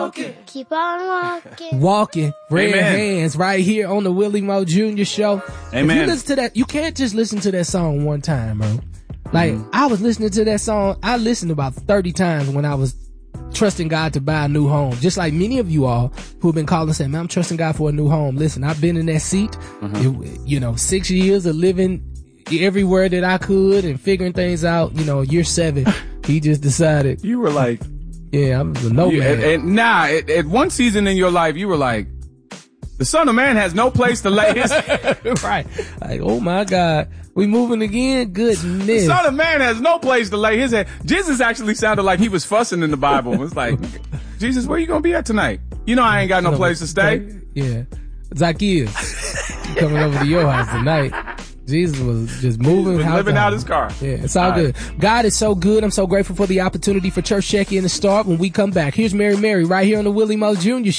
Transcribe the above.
Keep on walking. Walking, red Amen. hands, right here on the Willie Moe Jr. Show. Amen. If you listen to that, you can't just listen to that song one time, bro. Like, I was listening to that song, I listened about 30 times when I was trusting God to buy a new home. Just like many of you all who have been calling saying, man, I'm trusting God for a new home. Listen, I've been in that seat, 6 years of living everywhere that I could and figuring things out. Year 7, he just decided. You were like, yeah, I was a nomad. At one season in your life, you were like, the Son of Man has no place to lay his head. Right. Like, oh my God. We moving again? Goodness. The Son of Man has no place to lay his head. Jesus actually sounded like he was fussing in the Bible. It was like, Jesus, where you gonna be at tonight? I ain't got no place to stay. Yeah. Zacchaeus coming over to your house tonight. Jesus was just moving. Living out his car. Yeah, it's all good. God is so good. I'm so grateful for the opportunity for church check-in to start when we come back. Here's Mary right here on the Willie Moe Jr. Show.